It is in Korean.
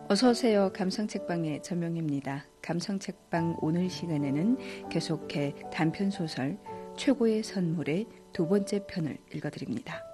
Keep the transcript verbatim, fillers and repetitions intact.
어서 오세요. 감성책방의 전명희입니다. 감성책방 오늘 시간에는 계속해 단편소설 최고의 선물의 두 번째 편을 읽어드립니다.